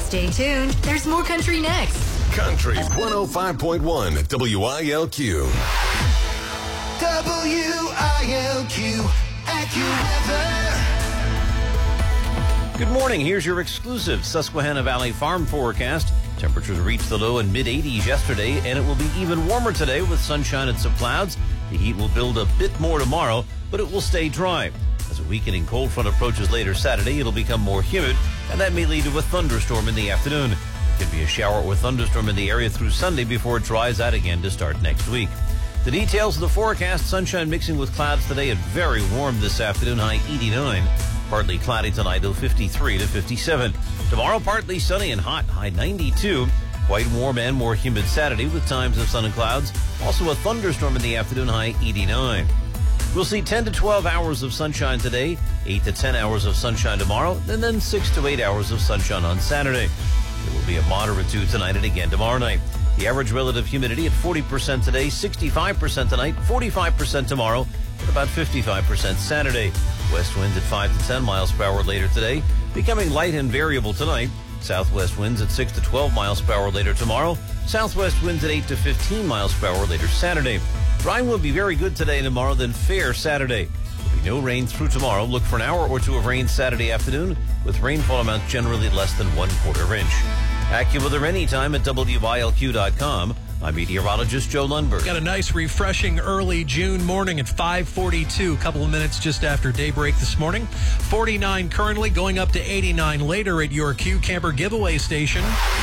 Stay tuned. There's more country next. Country 105.1 WILQ. WILQ AccuWeather. Good morning. Here's your exclusive Susquehanna Valley farm forecast. Temperatures reached the low and mid-80s yesterday, and it will be even warmer today with sunshine and some clouds. The heat will build a bit more tomorrow, but it will stay dry. As a weakening cold front approaches later Saturday, it'll become more humid, and that may lead to a thunderstorm in the afternoon. There could be a shower or thunderstorm in the area through Sunday before it dries out again to start next week. The details of the forecast: sunshine mixing with clouds today and very warm this afternoon, high 89. Partly cloudy tonight, though 53 to 57. Tomorrow, partly sunny and hot, high 92. Quite warm and more humid Saturday with times of sun and clouds. Also a thunderstorm in the afternoon, high 89. We'll see 10 to 12 hours of sunshine today, 8 to 10 hours of sunshine tomorrow, and then 6 to 8 hours of sunshine on Saturday. There will be a moderate dew tonight and again tomorrow night. The average relative humidity at 40% today, 65% tonight, 45% tomorrow, and about 55% Saturday. West winds at 5 to 10 miles per hour later today, becoming light and variable tonight. Southwest winds at 6 to 12 miles per hour later tomorrow. Southwest winds at 8 to 15 miles per hour later Saturday. Drying will be very good today and tomorrow, then fair Saturday. There'll be no rain through tomorrow. Look for an hour or two of rain Saturday afternoon, with rainfall amounts generally less than 1/4 inch. AccuWeather anytime at WILQ.com. I'm meteorologist Joe Lundberg. Got a nice, refreshing early June morning at 5:42, a couple of minutes just after daybreak this morning. 49 currently, going up to 89 later at your Q Camper giveaway station.